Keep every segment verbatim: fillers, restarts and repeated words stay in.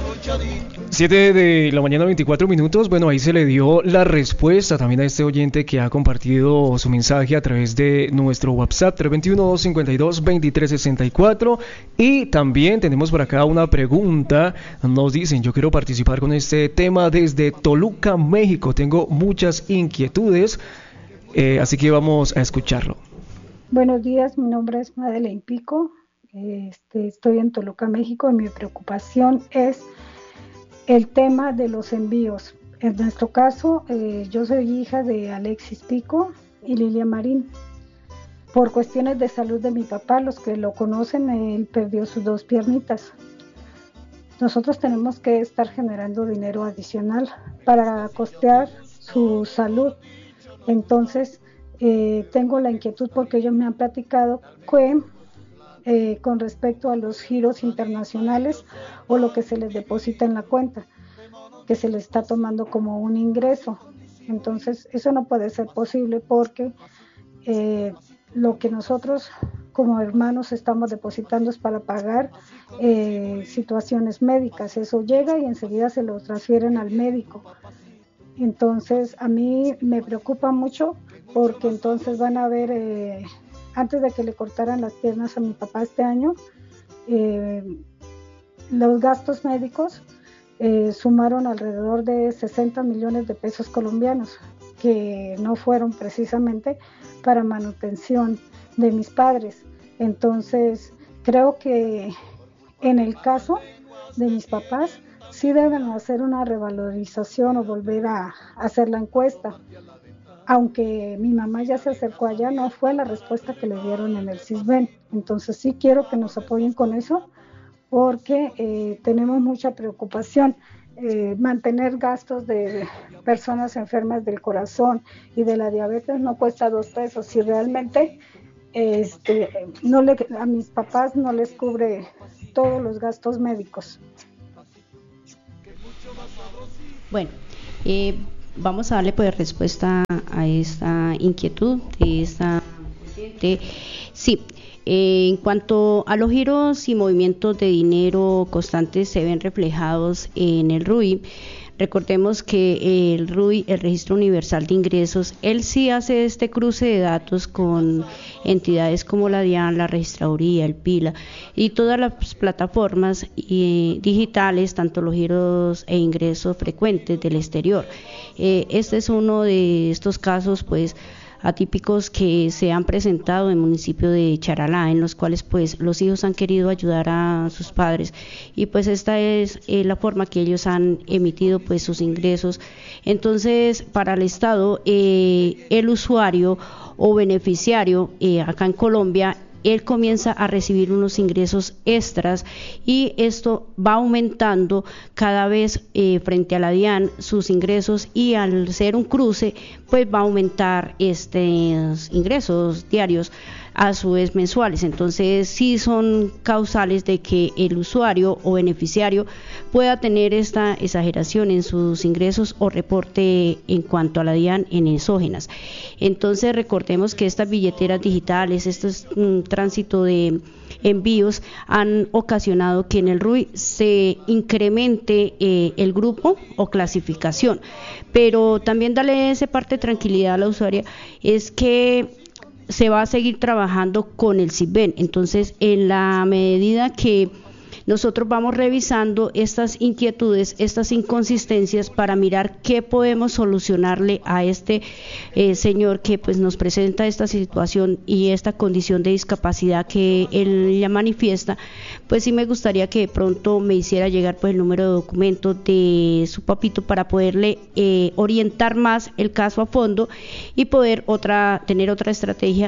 siete de la mañana, veinticuatro minutos. Bueno, ahí se le dio la respuesta también a este oyente que ha compartido su mensaje a través de nuestro WhatsApp tres dos uno, dos cinco dos, dos tres seis cuatro. Y también tenemos por acá una pregunta. Nos dicen: yo quiero participar con este tema desde Toluca, México. Tengo muchas inquietudes, eh, así que vamos a escucharlo. Buenos días, mi nombre es Madeleine Pico. Este, estoy en Toluca, México, y mi preocupación es el tema de los envíos. En nuestro caso, eh, yo soy hija de Alexis Pico y Lilia Marín. Por cuestiones de salud de mi papá, los que lo conocen, él perdió sus dos piernitas. Nosotros tenemos que estar generando dinero adicional para costear su salud. Entonces, eh, tengo la inquietud porque ellos me han platicado que Eh, con respecto a los giros internacionales o lo que se les deposita en la cuenta, que se les está tomando como un ingreso. Entonces, eso no puede ser posible porque eh, lo que nosotros como hermanos estamos depositando es para pagar eh, situaciones médicas. Eso llega y enseguida se lo transfieren al médico. Entonces, a mí me preocupa mucho porque entonces van a haber... Eh, antes de que le cortaran las piernas a mi papá este año, eh, los gastos médicos eh, sumaron alrededor de sesenta millones de pesos colombianos, que no fueron precisamente para manutención de mis padres. Entonces, creo que en el caso de mis papás, sí deben hacer una revalorización o volver a, a hacer la encuesta. Aunque mi mamá ya se acercó allá, no fue la respuesta que le dieron en el CISBEN. Entonces sí quiero que nos apoyen con eso, porque eh, tenemos mucha preocupación. Eh, mantener gastos de personas enfermas del corazón y de la diabetes no cuesta dos pesos. Si realmente este, no le, a mis papás no les cubre todos los gastos médicos. Bueno, eh, vamos a darle pues respuesta a esta inquietud de esta de, sí, eh, en cuanto a los giros y movimientos de dinero constantes se ven reflejados en el R U I. Recordemos que el R U I, el Registro Universal de Ingresos, él sí hace este cruce de datos con entidades como la DIAN, la Registraduría, el PILA y todas las plataformas eh, digitales, tanto los giros e ingresos frecuentes del exterior. Eh, este es uno de estos casos, pues, atípicos que se han presentado en el municipio de Charalá, en los cuales pues los hijos han querido ayudar a sus padres y pues esta es eh, la forma que ellos han emitido pues sus ingresos. Entonces, para el Estado, eh, el usuario o beneficiario eh, acá en Colombia, él comienza a recibir unos ingresos extras y esto va aumentando cada vez eh, frente a la DIAN sus ingresos, y al ser un cruce pues va a aumentar estos ingresos diarios a su vez mensuales. Entonces sí son causales de que el usuario o beneficiario pueda tener esta exageración en sus ingresos o reporte en cuanto a la DIAN en exógenas. Entonces recordemos que estas billeteras digitales, estos um, tránsito de envíos han ocasionado que en el R U I se incremente eh, el grupo o clasificación, pero también darle esa parte de tranquilidad a la usuaria es que se va a seguir trabajando con el CISBEN. Entonces, en la medida que nosotros vamos revisando estas inquietudes, estas inconsistencias, para mirar qué podemos solucionarle a este eh, señor que pues nos presenta esta situación y esta condición de discapacidad que él ya manifiesta, pues sí me gustaría que de pronto me hiciera llegar pues el número de documento de su papito para poderle eh, orientar más el caso a fondo y poder otra tener otra estrategia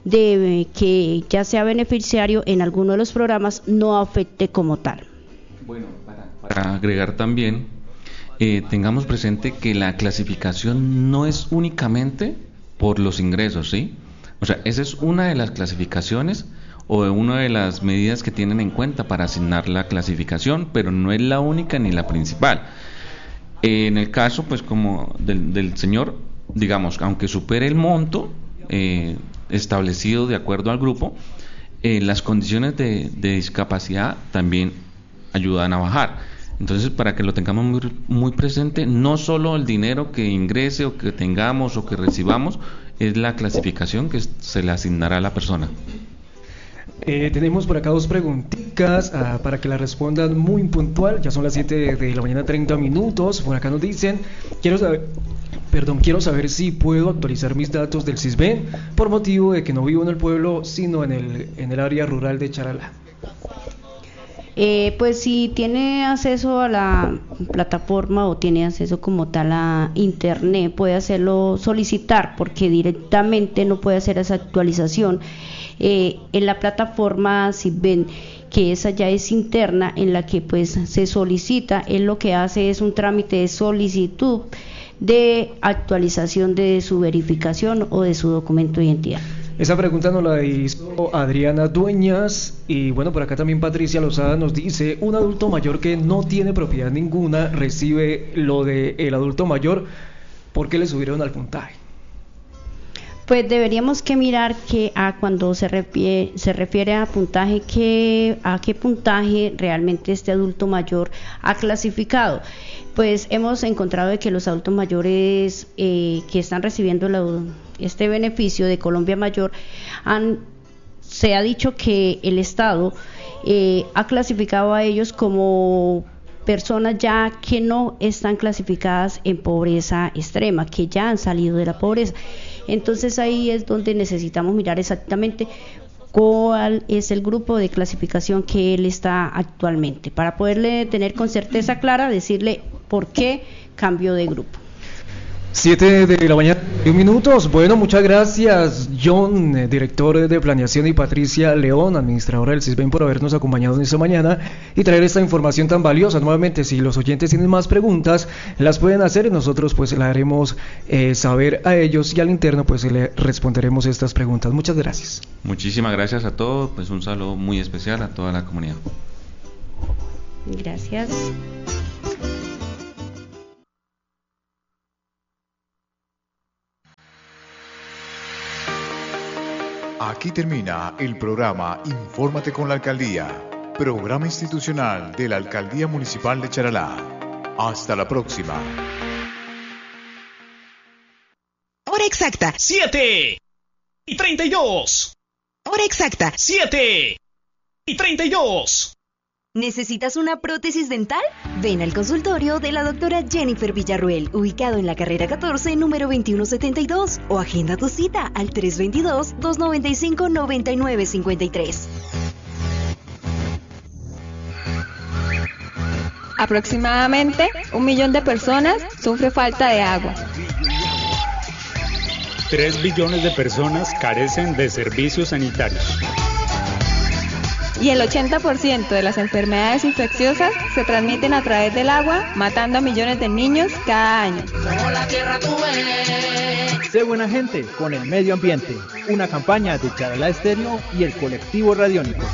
de que ya sea beneficiario en alguno de los programas no afecte como tal. Bueno, para, para agregar también, eh, tengamos presente que la clasificación no es únicamente por los ingresos, ¿sí? O sea, esa es una de las clasificaciones o una de las medidas que tienen en cuenta para asignar la clasificación, pero no es la única ni la principal. Eh, en el caso, pues, como del, del señor, digamos, aunque supere el monto eh, establecido de acuerdo al grupo, eh, las condiciones de, de discapacidad también ayudan a bajar. Entonces, para que lo tengamos muy, muy presente, no solo el dinero que ingrese o que tengamos o que recibamos, es la clasificación que se le asignará a la persona. Eh, tenemos por acá dos preguntitas uh, para que la respondan muy puntual. Ya son las siete de la mañana, treinta minutos. Por acá nos dicen, quiero saber, perdón, quiero saber si puedo actualizar mis datos del Sisbén por motivo de que no vivo en el pueblo, sino en el, en el área rural de Charalá. Eh, pues si tiene acceso a la plataforma o tiene acceso como tal a internet, puede hacerlo solicitar, porque directamente no puede hacer esa actualización eh, en la plataforma Sisbén, que esa ya es interna, en la que pues se solicita. Él lo que hace es un trámite de solicitud de actualización de su verificación o de su documento de identidad. Esa pregunta nos la hizo Adriana Dueñas, y bueno, por acá también Patricia Lozada nos dice, un adulto mayor que no tiene propiedad ninguna recibe lo de el adulto mayor, ¿por qué le subieron al puntaje? Pues deberíamos que mirar que a cuando se refiere, se refiere a puntaje, que a qué puntaje realmente este adulto mayor ha clasificado. Pues hemos encontrado de que los adultos mayores eh, que están recibiendo la, este beneficio de Colombia Mayor, han, se ha dicho que el Estado eh, ha clasificado a ellos como personas ya que no están clasificadas en pobreza extrema, que ya han salido de la pobreza. Entonces ahí es donde necesitamos mirar exactamente cuál es el grupo de clasificación que él está actualmente, para poderle tener con certeza clara, decirle por qué cambió de grupo. siete de la mañana, un minutos. Bueno, muchas gracias, John, eh, director de Planeación, y Patricia León, administradora del Sisbén, por habernos acompañado en esta mañana y traer esta información tan valiosa. Nuevamente, si los oyentes tienen más preguntas, las pueden hacer y nosotros pues le haremos eh, saber a ellos, y al interno pues le responderemos estas preguntas. Muchas gracias. Muchísimas gracias a todos, pues un saludo muy especial a toda la comunidad. Gracias. Aquí termina el programa Infórmate con la Alcaldía, programa institucional de la Alcaldía Municipal de Charalá. Hasta la próxima. Hora exacta, siete y treinta y dos. hora exacta. siete y treinta y dos. ¿Necesitas una prótesis dental? Ven al consultorio de la doctora Jennifer Villarruel, ubicado en la carrera catorce, número veintiuno setenta y dos, o agenda tu cita al tres dos dos, dos nueve cinco, nueve nueve cinco tres. Aproximadamente un millón de personas sufre falta de agua. Tres billones de personas carecen de servicios sanitarios. Y el ochenta por ciento de las enfermedades infecciosas se transmiten a través del agua, matando a millones de niños cada año. Sé buena gente con el medio ambiente. Una campaña de Charalá Estéreo y el colectivo Radiónico.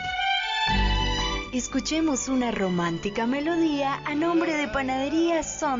Escuchemos una romántica melodía a nombre de Panadería Son.